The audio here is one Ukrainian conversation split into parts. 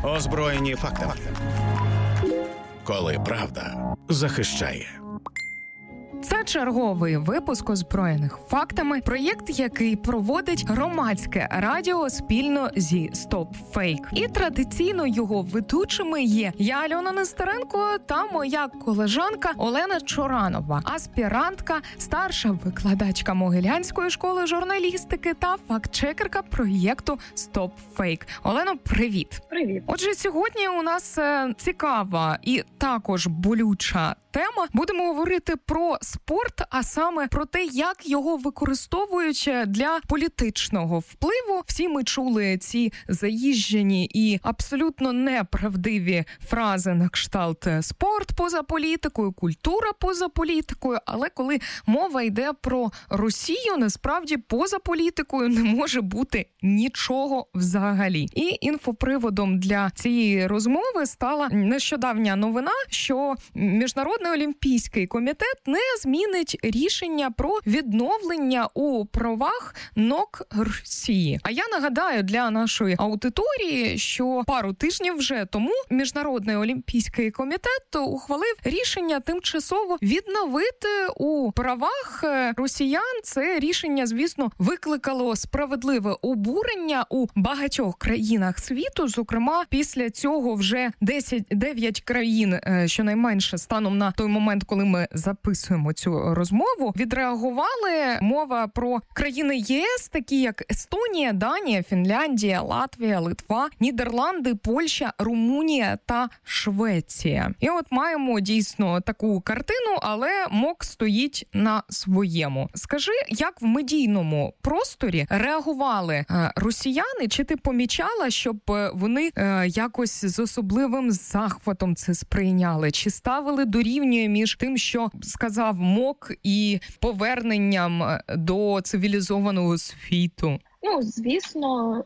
Озброєні фактами. Коли правда захищає. Це черговий випуск «Озброєних фактами», проєкт, який проводить громадське радіо спільно зі Stop Fake. І традиційно його ведучими є я, Альона Нестеренко, та моя колежанка Олена Чоранова, аспірантка, старша викладачка Могилянської школи журналістики та фактчекерка проєкту Stop Fake. Олено, привіт! Привіт! Отже, сьогодні у нас цікава і також болюча тема. Будемо говорити про спорт, а саме про те, як його використовують для політичного впливу. Всі ми чули ці заїжджені і абсолютно неправдиві фрази на кшталт «спорт поза політикою», «культура поза політикою», але коли мова йде про Росію, насправді поза політикою не може бути нічого взагалі. І інфоприводом для цієї розмови стала нещодавня новина, що Міжнародний олімпійський комітет не змінить рішення про відновлення у правах НОК Росії. А я нагадаю для нашої аудиторії, що пару тижнів вже тому Міжнародний олімпійський комітет ухвалив рішення тимчасово відновити у правах росіян. Це рішення, звісно, викликало справедливе обурення у багатьох країнах світу. Зокрема, після цього вже 9 країн, щонайменше станом на той момент, коли ми записуємо цю розмову, відреагували. Мова про країни ЄС, такі як Естонія, Данія, Фінляндія, Латвія, Литва, Нідерланди, Польща, Румунія та Швеція. І от маємо дійсно таку картину, але МОК стоїть на своєму. Скажи, як в медійному просторі реагували росіяни? Чи ти помічала, щоб вони якось з особливим захватом це сприйняли? Чи ставили дорівнює між тим, що сказав МОК, і поверненням до цивілізованого світу? Ну, звісно,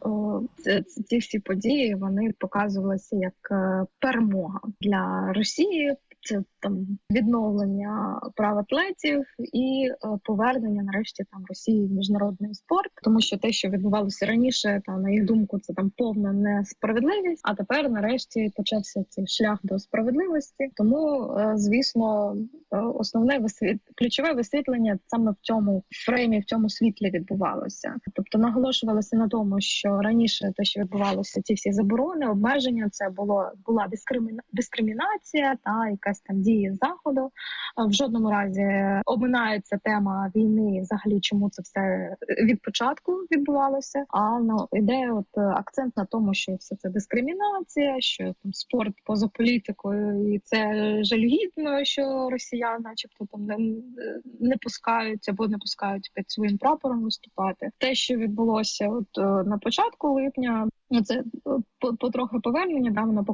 ці всі події, вони показувалися як перемога для Росії. Це там відновлення прав атлетів і повернення нарешті там Росії в міжнародний спорт, тому що те, що відбувалося раніше, та на їх думку, це там повна несправедливість. А тепер нарешті почався цей шлях до справедливості. Тому, звісно, основне ключове висвітлення саме в цьому фреймі, в цьому світлі відбувалося. Тобто наголошувалося на тому, що раніше те, що відбувалося, ці всі заборони, обмеження, це була дискримінація та якась там дії Заходу. В жодному разі оминається тема війни, взагалі, чому це все від початку відбувалося. А іде акцент на тому, що все це дискримінація, що там спорт поза політикою, і це жалюгідно, що росіяни, начебто, там не пускають або не пускають під своїм прапором виступати. Те, що відбулося на початку липня, це потрохи повернення, да, воно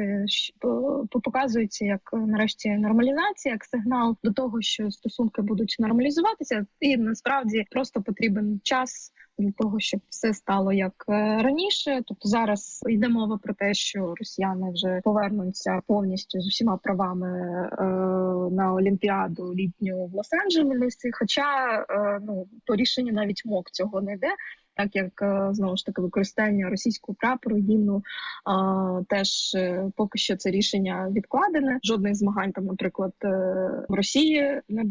показується як нарешті нормалізація, як сигнал до того, що стосунки будуть нормалізуватися, і насправді просто потрібен час для того, щоб все стало як раніше. Тобто зараз йде мова про те, що росіяни вже повернуться повністю з усіма правами на Олімпіаду літню в Лос-Анджелесі, хоча по рішенню навіть МОК цього не йде. Так як, знову ж таки, використання російського прапору, гімну, теж поки що це рішення відкладене. Жодних змагань там, наприклад, в Росії не було.